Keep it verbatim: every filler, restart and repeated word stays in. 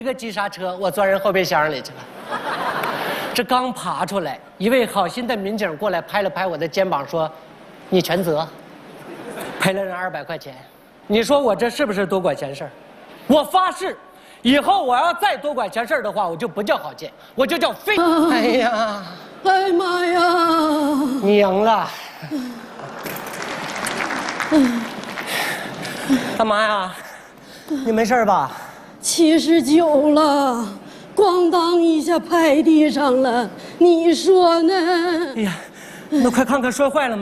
一个急刹车，我钻人后备箱里去了。这刚爬出来，一位好心的民警过来拍了拍我的肩膀，说：“你全责，赔了人二百块钱。”你说我这是不是多管闲事？我发誓，以后我要再多管闲事的话，我就不叫郝建，我就叫飞。啊、哎呀， 哎呀妈呀！ 你赢了。干嘛呀？你没事吧？ 七十九了，咣当一下拍地上了，你说呢？ 哎呀，那快看看摔坏了没？